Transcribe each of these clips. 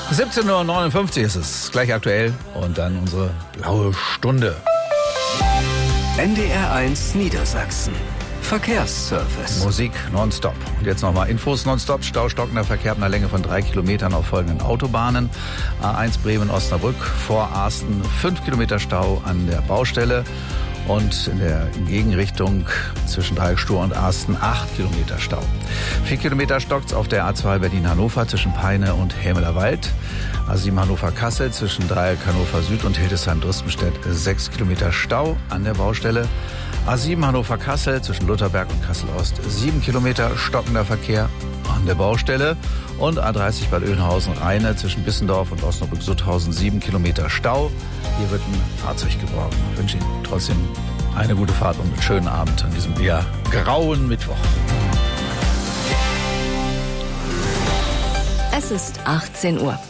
17:59 Uhr ist es, gleich aktuell und dann unsere blaue Stunde. NDR1 Niedersachsen. Verkehrsservice. Musik nonstop. Und jetzt nochmal Infos nonstop. Stau stockender Verkehr mit einer Länge von 3 Kilometern auf folgenden Autobahnen. A1 Bremen-Osnabrück vor Arsten 5 Kilometer Stau an der Baustelle. Und in der Gegenrichtung zwischen Dreieckstuhr und Arsten 8 Kilometer Stau. 4 Kilometer stockt's auf der A2 Berlin-Hannover zwischen Peine und Hämelerwald. A7 Hannover-Kassel zwischen Dreieck Hannover Süd und Hildesheim-Drüstenstedt 6 Kilometer Stau an der Baustelle. A7 Hannover-Kassel zwischen Lutherberg und Kassel-Ost 7 Kilometer stockender Verkehr an der Baustelle. Und A30 Bad Oeynhausen-Rheine zwischen Bissendorf und Osnabrück-Sutthausen 7 Kilometer Stau. Hier wird ein Fahrzeug gebraucht. Ich wünsche Ihnen trotzdem eine gute Fahrt und einen schönen Abend an diesem eher grauen Mittwoch. Es ist 18 Uhr.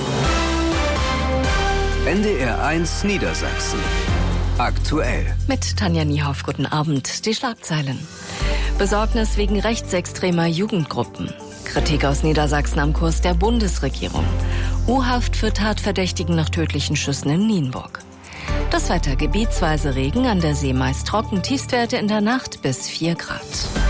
NDR1 Niedersachsen. Aktuell. Mit Tanja Niehoff, guten Abend. Die Schlagzeilen. Besorgnis wegen rechtsextremer Jugendgruppen. Kritik aus Niedersachsen am Kurs der Bundesregierung. U-Haft für Tatverdächtigen nach tödlichen Schüssen in Nienburg. Das Wetter: gebietsweise Regen, an der See meist trocken, Tiefstwerte in der Nacht bis 4 Grad.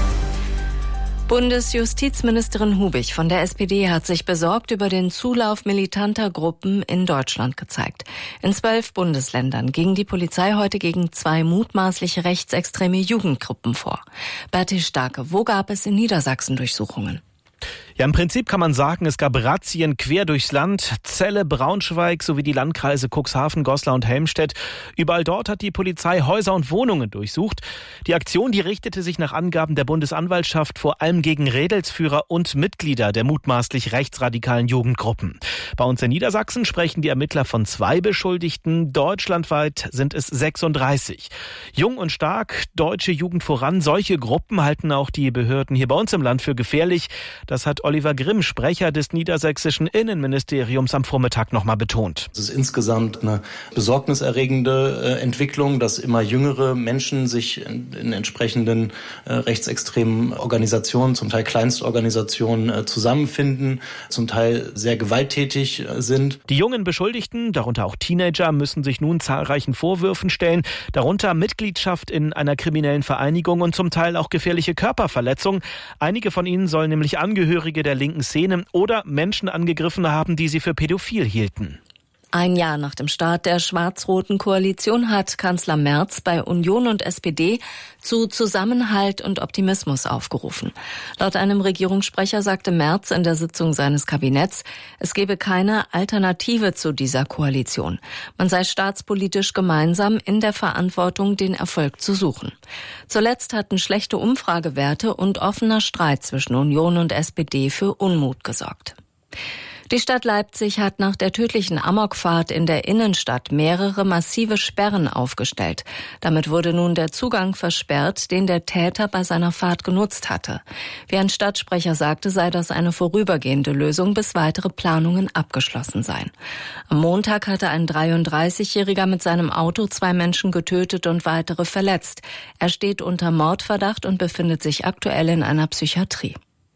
Bundesjustizministerin Hubig von der SPD hat sich besorgt über den Zulauf militanter Gruppen in Deutschland gezeigt. In 12 Bundesländern ging die Polizei heute gegen 2 mutmaßliche rechtsextreme Jugendgruppen vor. Berti Starke, wo gab es in Niedersachsen Durchsuchungen? Ja, im Prinzip kann man sagen, es gab Razzien quer durchs Land. Celle, Braunschweig sowie die Landkreise Cuxhaven, Goslar und Helmstedt. Überall dort hat die Polizei Häuser und Wohnungen durchsucht. Die Aktion, die richtete sich nach Angaben der Bundesanwaltschaft vor allem gegen Rädelsführer und Mitglieder der mutmaßlich rechtsradikalen Jugendgruppen. Bei uns in Niedersachsen sprechen die Ermittler von 2 Beschuldigten. Deutschlandweit sind es 36. Jung und stark, deutsche Jugend voran. Solche Gruppen halten auch die Behörden hier bei uns im Land für gefährlich. Das hat Oliver Grimm, Sprecher des niedersächsischen Innenministeriums, am Vormittag nochmal betont. Es ist insgesamt eine besorgniserregende Entwicklung, dass immer jüngere Menschen sich in entsprechenden rechtsextremen Organisationen, zum Teil Kleinstorganisationen, zusammenfinden, zum Teil sehr gewalttätig sind. Die jungen Beschuldigten, darunter auch Teenager, müssen sich nun zahlreichen Vorwürfen stellen, darunter Mitgliedschaft in einer kriminellen Vereinigung und zum Teil auch gefährliche Körperverletzung. Einige von ihnen sollen nämlich Angehörige der linken Szene oder Menschen angegriffen haben, die sie für pädophil hielten. Ein Jahr nach dem Start der schwarz-roten Koalition hat Kanzler Merz bei Union und SPD zu Zusammenhalt und Optimismus aufgerufen. Laut einem Regierungssprecher sagte Merz in der Sitzung seines Kabinetts, es gebe keine Alternative zu dieser Koalition. Man sei staatspolitisch gemeinsam in der Verantwortung, den Erfolg zu suchen. Zuletzt hatten schlechte Umfragewerte und offener Streit zwischen Union und SPD für Unmut gesorgt. Die Stadt Leipzig hat nach der tödlichen Amokfahrt in der Innenstadt mehrere massive Sperren aufgestellt. Damit wurde nun der Zugang versperrt, den der Täter bei seiner Fahrt genutzt hatte. Wie ein Stadtsprecher sagte, sei das eine vorübergehende Lösung, bis weitere Planungen abgeschlossen seien. Am Montag hatte ein 33-Jähriger mit seinem Auto 2 Menschen getötet und weitere verletzt. Er steht unter Mordverdacht und befindet sich aktuell in einer Psychiatrie.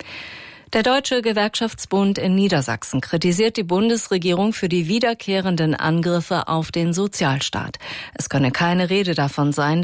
Der Deutsche Gewerkschaftsbund in Niedersachsen kritisiert die Bundesregierung für die wiederkehrenden Angriffe auf den Sozialstaat. Es könne keine Rede davon sein,